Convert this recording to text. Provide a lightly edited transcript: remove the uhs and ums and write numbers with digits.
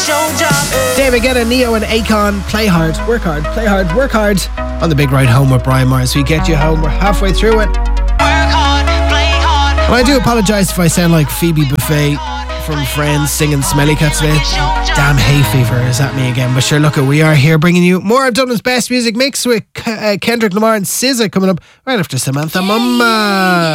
David Guetta, Neo and Akon. Play hard, work hard, play hard, work hard. On the big ride home with Brian Myers. We get you home. We're halfway through it. And I do apologise if I sound like Phoebe Buffay from Friends singing Smelly Cat today. Damn hay fever is at me again. But sure, look, we are here bringing you more of Dublin's best music mix with Kendrick Lamar and SZA coming up right after Samantha Mumma.